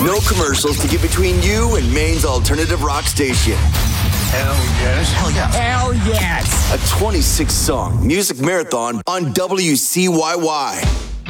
No commercials to get between you and Maine's alternative rock station. Hell yes. Hell yes. Hell yes. A 26-song music marathon on WCYY.